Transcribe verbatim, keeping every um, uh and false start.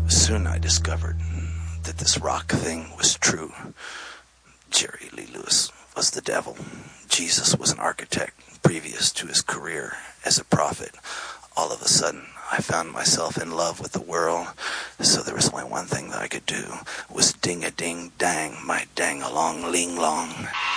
Soon I discovered that this rock thing was true. Jerry Lee Lewis was the devil. Jesus was an architect previous to his career as a prophet. All of a sudden, I found myself in love with the world, so there was only one thing that I could do, was ding-a-ding-dang, my dang-along-ling-long.